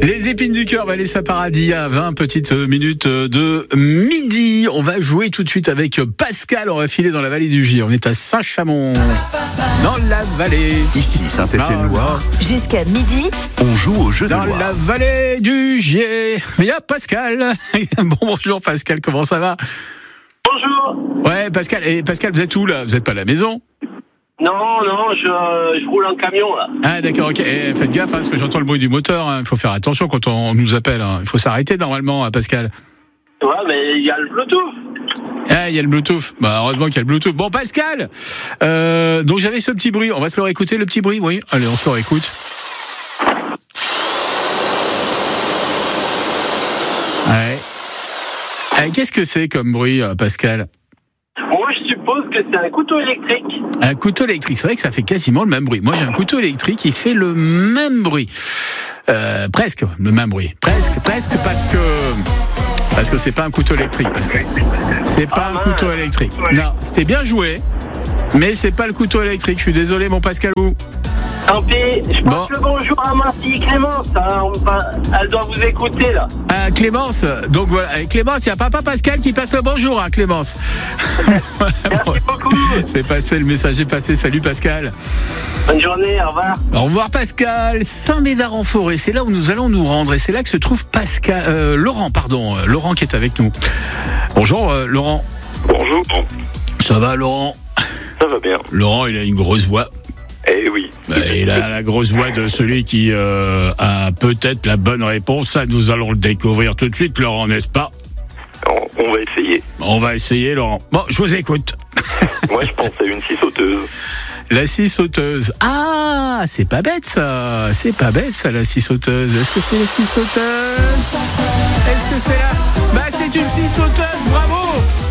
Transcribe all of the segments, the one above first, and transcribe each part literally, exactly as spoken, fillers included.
Les épines du cœur, Vanessa Paradis à vingt petites minutes de midi. On va jouer tout de suite avec Pascal. On va filer dans la vallée du Gier. On est à Saint-Chamond, dans la vallée. Ici, Saint-Étienne-Loire. Jusqu'à midi, on joue au jeu de Dans Loire. la vallée du Gier. Il y a Pascal. Bon, bonjour Pascal, comment ça va? Bonjour. Ouais, Pascal. Et Pascal, vous êtes où là? Vous n'êtes pas à la maison? Non, non, je, je roule en camion là. Ah d'accord, ok. Et faites gaffe, hein, parce que j'entends le bruit du moteur. Il hein. faut faire attention quand on nous appelle. Il hein. faut s'arrêter normalement, hein, Pascal. Ouais, mais il y a le Bluetooth. Ah, il y a le Bluetooth. Bah, heureusement qu'il y a le Bluetooth. Bon, Pascal, euh, donc j'avais ce petit bruit. On va se le réécouter, le petit bruit, oui. Allez, on se le réécoute. Ouais. Euh, qu'est-ce que c'est comme bruit, euh, Pascal? Moi, je suppose que c'est un couteau électrique. Un couteau électrique, c'est vrai que ça fait quasiment le même bruit. Moi, j'ai un couteau électrique qui fait le même bruit. Euh, presque le même bruit. Presque, presque, parce que... Parce que c'est pas un couteau électrique, Pascal. C'est pas Ah, un couteau ouais. électrique. Ouais. Non, c'était bien joué, mais c'est pas le couteau électrique. Je suis désolé, mon Pascalou. Tant pis, je passe Bon. le bonjour à ma fille Clémence. Hein, on va- elle doit vous écouter là. Ah, Clémence, donc voilà, et Clémence, il y a papa Pascal qui passe le bonjour à Clémence. Merci beaucoup. C'est passé, le message est passé. Salut Pascal. Bonne journée, au revoir. Au revoir Pascal. Saint-Médard-en-Forêt, c'est là où nous allons nous rendre et c'est là que se trouve Pascal, euh, Laurent, pardon, euh, Laurent qui est avec nous. Bonjour euh, Laurent. Bonjour, Ça va Laurent? ça va bien. Laurent, il a une grosse voix. Eh oui. Bah, il a la grosse voix de celui qui euh, a peut-être la bonne réponse. Ça, nous allons le découvrir tout de suite, Laurent, n'est-ce pas? On, on va essayer. On va essayer, Laurent. Bon, je vous écoute. Moi, je pense à une scie sauteuse. La scie sauteuse. Ah, c'est pas bête ça. C'est pas bête ça, la scie sauteuse. Est-ce que c'est la scie sauteuse? Est-ce que c'est la... Bah, c'est une scie sauteuse. Bravo.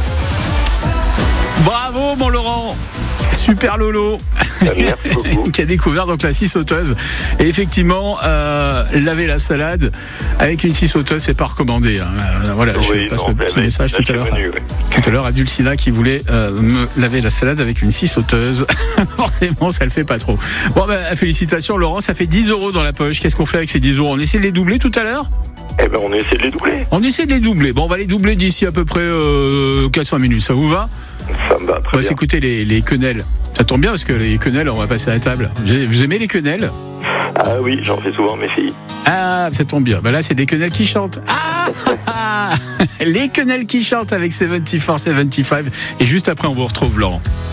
Bravo, mon Laurent. Super Lolo. Merci beaucoup. Qui a découvert donc la scie sauteuse. Et effectivement, euh, laver la salade avec une scie sauteuse, c'est pas recommandé. Hein. Euh, voilà, je Oui, passe non, le mais petit là, message là, tout je à suis l'heure. venu, ouais. Tout à l'heure à Dulcina qui voulait euh, me laver la salade avec une scie sauteuse. Forcément, ça le fait pas trop. Bon, ben, félicitations Laurent, ça fait dix euros dans la poche. Qu'est-ce qu'on fait avec ces dix euros? On essaie de les doubler tout à l'heure? Eh ben, on essaie de les doubler. On essaie de les doubler. Bon, on va les doubler d'ici à peu près euh, quatre à cinq minutes. Ça vous va? Ça me va On très va bien. s'écouter les, les quenelles. Ça tombe bien parce que les quenelles, on va passer à la table. Vous aimez les quenelles? Ah oui, j'en fais souvent mes filles. Ah, ça tombe bien. Bah là, c'est des quenelles qui chantent. Ah, ah, ah. Les quenelles qui chantent avec soixante-quatre soixante-quinze. Et juste après, on vous retrouve, Laurent.